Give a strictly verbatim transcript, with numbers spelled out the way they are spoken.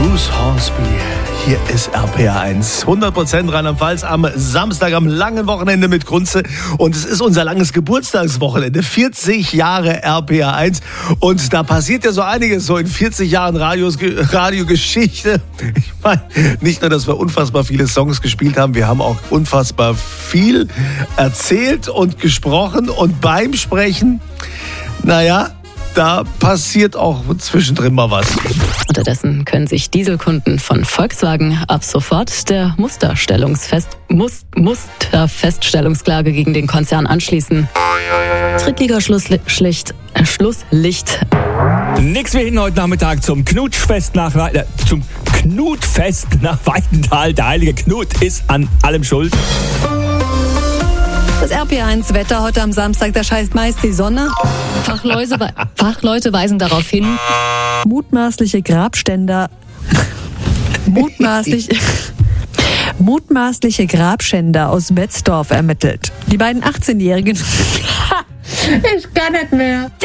Bruce Hornsby. Hier ist R P R eins. hundert Prozent Rheinland-Pfalz am Samstag, am langen Wochenende mit Grunze. Und es ist unser langes Geburtstagswochenende. vierzig Jahre R P R eins. Und da passiert ja so einiges so in vierzig Jahren Radios, Radiogeschichte. Ich meine, nicht nur, dass wir unfassbar viele Songs gespielt haben, wir haben auch unfassbar viel erzählt und gesprochen. Und beim Sprechen, naja, da passiert auch zwischendrin mal was. Unterdessen können sich Dieselkunden von Volkswagen ab sofort der Musterstellungsfest, Mus, Musterfeststellungsklage gegen den Konzern anschließen. Drittligaschlusslicht, äh, Schlusslicht. Nix wie hin heute Nachmittag zum Knutschfest nach äh, zum Knutfest nach Weidenthal. Der heilige Knut ist an allem schuld. Das R P R eins Wetter heute am Samstag, da scheint meist die Sonne. Fachleute, Fachleute weisen darauf hin. Mutmaßliche Grabständer. Mutmaßlich, mutmaßliche Grabschänder aus Betzdorf ermittelt. Die beiden achtzehnjährigen. Ich kann nicht mehr.